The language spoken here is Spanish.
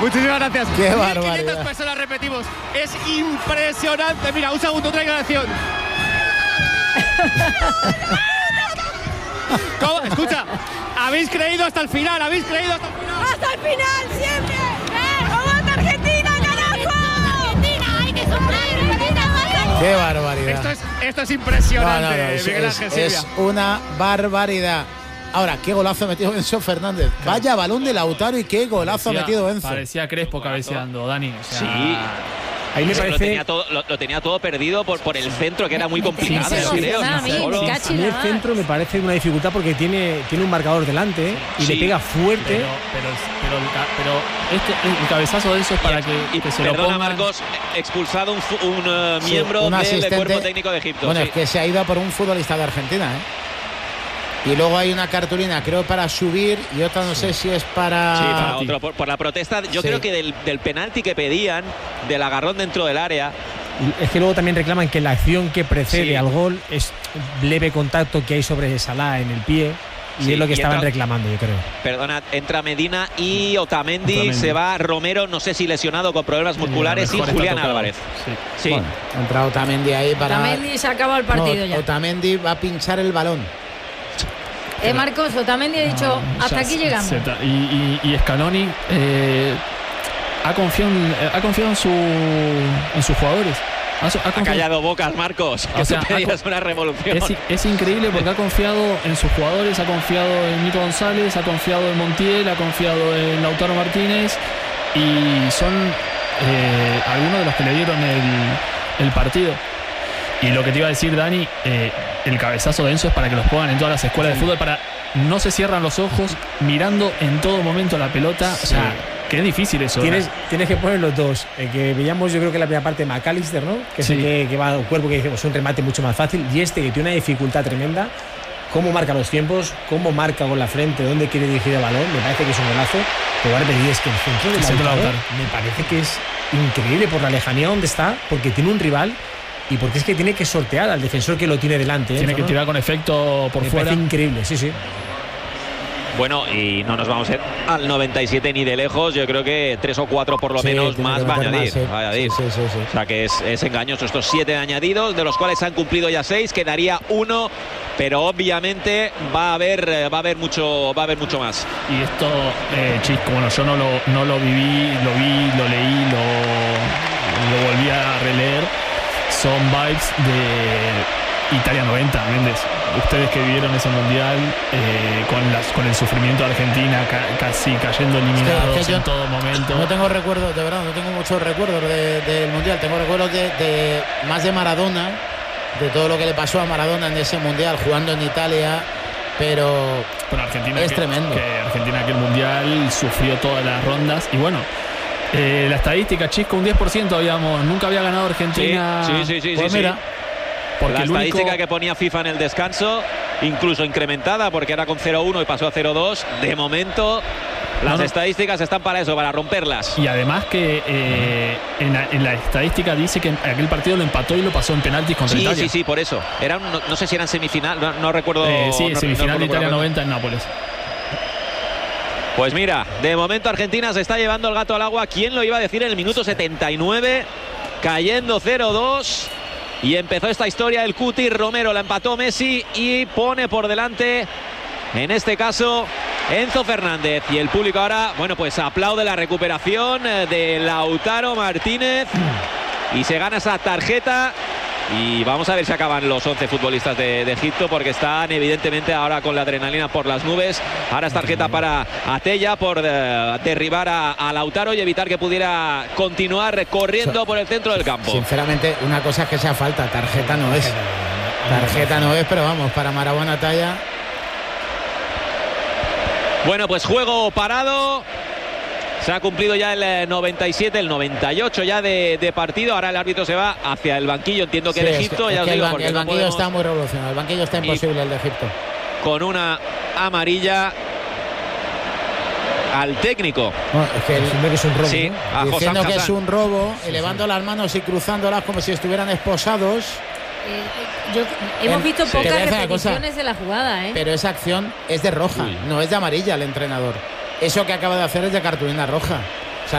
Muchísimas gracias. Qué barbaridad. 1.500 personas repetimos. Es impresionante. Mira, un segundo, otra declaración. ¿Cómo? Escucha, habéis creído hasta el final, habéis creído hasta el final. ¡Hasta el final, siempre! ¡Vamos, Argentina, carajo! ¡Argentina, hay que sufrir! ¡Argentina! ¡Qué barbaridad! Esto es impresionante, No, Miguel Ángel Silva. es una barbaridad. Ahora, qué golazo ha metido Enzo Fernández. Vaya balón de Lautaro y qué golazo ha metido Enzo. Parecía Crespo cabeceando, Dani. O sea, sí. Ahí me parece lo tenía todo perdido por el centro, que era muy complicado, creo. A mí el centro me parece una dificultad porque tiene un marcador delante y le pega fuerte. Pero el cabezazo de eso es para que se lo ponga. Marcos, expulsado un miembro del cuerpo técnico de Egipto. Bueno, es que se ha ido a por un futbolista de Argentina, Y luego hay una cartulina, creo, para subir y otra no sé si es para... Sí, para otro, por la protesta. Yo creo que del penalti que pedían, del agarrón dentro del área. Es que luego también reclaman que la acción que precede al gol es leve contacto que hay sobre Salah en el pie. Y es lo que estaban reclamando, yo creo. Perdona, entra Medina y Otamendi. Se va Romero, no sé si lesionado con problemas musculares, y Julián Álvarez. Sí. Bueno, ha entrado Otamendi ahí para... Otamendi se acaba el partido ya. Otamendi va a pinchar el balón. Marcos, Otamendi ha dicho, hasta aquí llegamos. Y Scaloni ha confiado en sus jugadores. Ha callado bocas, Marcos. Que es una revolución. Es increíble porque ha confiado en sus jugadores, ha confiado en Nico González, ha confiado en Montiel, ha confiado en Lautaro Martínez, y son algunos de los que le dieron el partido. Y lo que te iba a decir, Dani, el cabezazo de Enzo es para que los pongan en todas las escuelas de fútbol, para no se cierran los ojos mirando en todo momento la pelota. O sea, que es difícil eso. Tienes que poner los dos. Que veíamos, yo creo que la primera parte, McAllister, ¿no? Que es el que va al cuerpo, que es un remate mucho más fácil. Y que tiene una dificultad tremenda. Cómo marca los tiempos, cómo marca con la frente, dónde quiere dirigir el balón. Me parece que es un golazo. Pero ahora es que el centro de Lautaro me parece que es increíble por la lejanía donde está, porque tiene un rival. Y porque es que tiene que sortear al defensor que lo tiene delante. Tiene que tirar con efecto por fuera. Parece increíble, sí. Bueno, y no nos vamos a ir al 97 ni de lejos. Yo creo que 3 o 4 por lo menos más va a añadir. O sea que es engañoso estos 7 añadidos, de los cuales han cumplido ya 6. Quedaría 1, pero obviamente va a haber mucho más. Y esto, Chisco, bueno, yo no lo viví, lo leí, lo volví a releer. Son vibes de Italia 90, Méndez. Ustedes que vivieron ese mundial con el sufrimiento de Argentina, casi cayendo eliminados en todo momento. No tengo recuerdos, de verdad, no tengo muchos recuerdos del mundial. Tengo recuerdos de más de Maradona, de todo lo que le pasó a Maradona en ese mundial, jugando en Italia. Pero Argentina es tremendo. Que Argentina, que el mundial sufrió todas las rondas. Y bueno, la estadística, Chisco, un 10% nunca había ganado Argentina. Sí. Pues mira, porque la estadística que ponía FIFA en el descanso, incluso incrementada, porque era con 0-1 y pasó a 0-2. De momento, las estadísticas están para eso, para romperlas. Y además que en la estadística dice que aquel partido lo empató y lo pasó en penaltis contra Italia. Sí, por eso. No sé si eran semifinal, no recuerdo. Semifinal de Italia 90 en Nápoles. Pues mira, de momento Argentina se está llevando el gato al agua. ¿Quién lo iba a decir en el minuto 79? Cayendo 0-2. Y empezó esta historia el Cuti. Romero la empató Messi y pone por delante, en este caso, Enzo Fernández. Y el público ahora, bueno, pues aplaude la recuperación de Lautaro Martínez. Y se gana esa tarjeta. Y vamos a ver si acaban los 11 futbolistas de Egipto, porque están evidentemente ahora con la adrenalina por las nubes. Ahora es tarjeta para Atella por derribar a Lautaro y evitar que pudiera continuar corriendo por el centro del campo. Sinceramente, una cosa es que sea falta, tarjeta no es. Tarjeta no es, pero vamos, para Maradona Atella. Bueno, pues juego parado. Se ha cumplido ya el 97, el 98 ya de partido. Ahora el árbitro se va hacia el banquillo. Entiendo que de Egipto. El banquillo está muy revolucionado. El banquillo está imposible, el de Egipto. Con una amarilla al técnico. No, es que es un robo. Sí, ¿no? Diciendo que es un robo, elevando las manos y cruzándolas como si estuvieran esposados. Hemos visto pocas repeticiones de la jugada, Pero esa acción es de roja, no es de amarilla el entrenador. Eso que acaba de hacer es de cartulina roja.